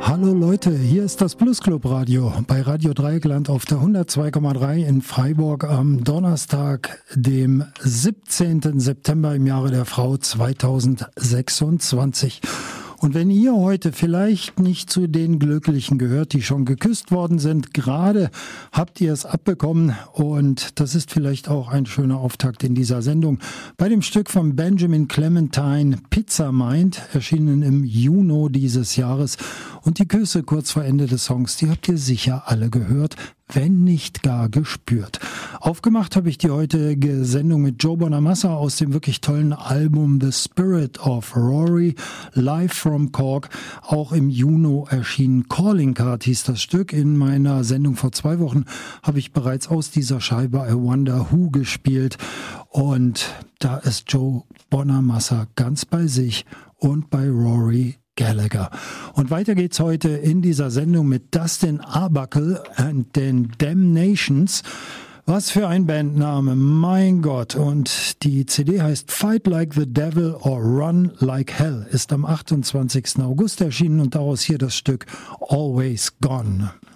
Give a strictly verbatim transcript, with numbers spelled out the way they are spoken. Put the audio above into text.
Hallo Leute, hier ist das Blues Club Radio bei Radio Dreieckland auf der hundertzwei Komma drei in Freiburg am Donnerstag, dem siebzehnten September im Jahre der Frau zweitausendsechsundzwanzig. Und wenn ihr heute vielleicht nicht zu den Glücklichen gehört, die schon geküsst worden sind, gerade habt ihr es abbekommen und das ist vielleicht auch ein schöner Auftakt in dieser Sendung. Bei dem Stück von Benjamin Clementine, Pizza Mind, erschienen im Juni dieses Jahres. Und die Küsse kurz vor Ende des Songs, die habt ihr sicher alle gehört, wenn nicht gar gespürt. Aufgemacht habe ich die heutige Sendung mit Joe Bonamassa aus dem wirklich tollen Album The Spirit of Rory, live from Cork, auch im Juni erschienen. Calling Card hieß das Stück. In meiner Sendung vor zwei Wochen habe ich bereits aus dieser Scheibe I Wonder Who gespielt und da ist Joe Bonamassa ganz bei sich und bei Rory Gallagher. Und weiter geht's heute in dieser Sendung mit Dustin Arbuckle and den Damnations. Was für ein Bandname, mein Gott. Und die C D heißt Fight Like the Devil or Run Like Hell, ist am achtundzwanzigsten August erschienen und daraus hier das Stück Always Gone.